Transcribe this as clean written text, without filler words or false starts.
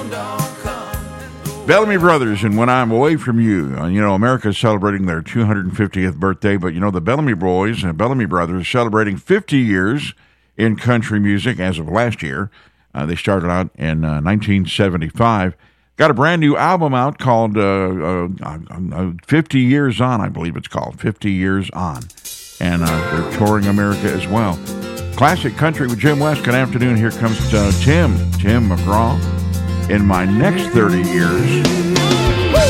Bellamy Brothers, and When I'm Away From You. America's celebrating their 250th birthday, but the Bellamy Boys and Bellamy Brothers celebrating 50 years in country music as of last year. They started out in 1975. Got a brand new album out called 50 Years On, I believe it's called, 50 Years On. And they're touring America as well. Classic Country with Jim West. Good afternoon. Here comes Tim McGraw. In My Next 30 Years.